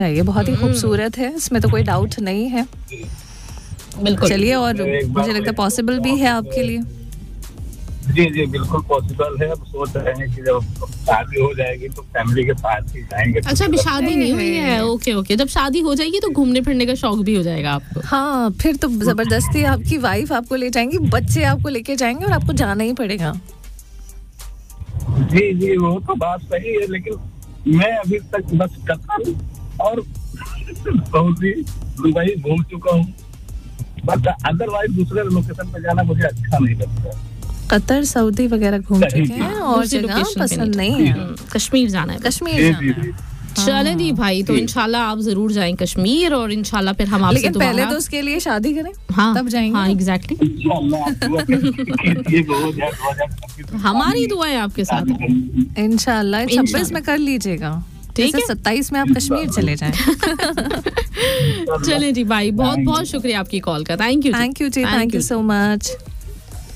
ये बहुत ही खूबसूरत है, इसमें तो कोई डाउट नहीं है। बिल्कुल चलिए, और मुझे लगता है पॉसिबल भी है आपके लिए। जी जी बिल्कुल पॉसिबल है। अब सोच रहे हैं कि जब शादी हो जाएगी तो फैमिली के साथ ही जाएंगे। अच्छा, अभी शादी नहीं हुई है। ओके ओके, जब शादी हो जाएगी तो घूमने फिरने का शौक भी हो जाएगा आपको। हाँ, फिर तो जबरदस्ती आपकी वाइफ आपको ले जाएंगी, बच्चे आपको लेके जाएंगे और आपको जाना ही पड़ेगा। जी जी वो तो बात सही है, लेकिन मैं अभी तक बस कतर और सऊदी दुबई घूम चुका हूँ, बट अदरवाइज दूसरे लोकेशन पे जाना मुझे अच्छा नहीं लगता। कतर सऊदी वगैरह घूम चुके हैं और दूसरी जगह लोकेशन पे पसंद नहीं। नहीं है। कश्मीर जाना है। कश्मीर जाना है। चलें जी भाई, तो इंशाल्लाह आप जरूर जाएं कश्मीर, और इंशाल्लाह फिर हम आपसे लेकिन दोबारा पहले तो उसके लिए शादी करें, हाँ तब जाएंगे। हाँ एग्जैक्टली, हमारी दुआएं आपके साथ। इंशाल्लाह 26 में कर लीजिएगा, ठीक है। 27 में आप कश्मीर चले जाएं। चलें जी भाई, बहुत बहुत शुक्रिया आपकी कॉल का। Thank you thank you ji, thank you so much.